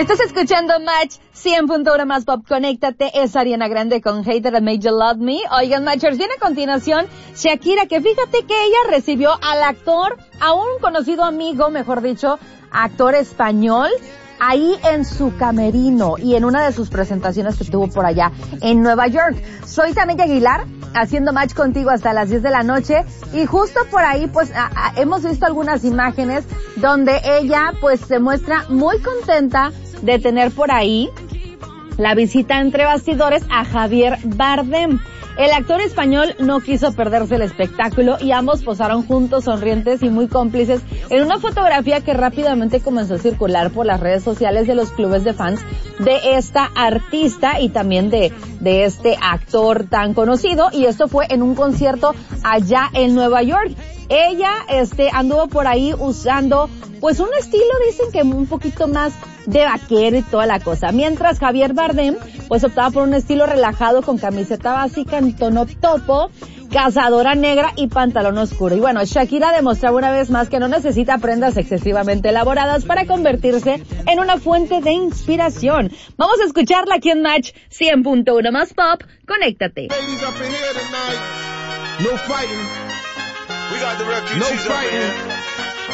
Estás escuchando Match 100.1 más pop. Conéctate, es Ariana Grande con Hater That Made You Love Me. Oigan, Matchers, viene a continuación Shakira, que fíjate que ella recibió al actor, a un conocido amigo, mejor dicho, actor español, ahí en su camerino y en una de sus presentaciones que tuvo por allá en Nueva York. Soy Tania Aguilar, haciendo match contigo hasta las 10 de la noche, y justo por ahí pues hemos visto algunas imágenes donde ella pues se muestra muy contenta de tener por ahí la visita entre bastidores a Javier Bardem. El actor español no quiso perderse el espectáculo y ambos posaron juntos, sonrientes y muy cómplices, en una fotografía que rápidamente comenzó a circular por las redes sociales de los clubes de fans de esta artista y también de este actor tan conocido, y esto fue en un concierto allá en Nueva York. Ella anduvo por ahí usando pues un estilo, dicen que un poquito más de vaquero y toda la cosa, mientras Javier Bardem pues optaba por un estilo relajado con camiseta básica en tono topo, cazadora negra y pantalón oscuro. Y bueno, Shakira demostraba una vez más que no necesita prendas excesivamente elaboradas para convertirse en una fuente de inspiración. Vamos a escucharla aquí en Match 100.1 más pop. Conéctate. No fighting. We got the refugees up in here.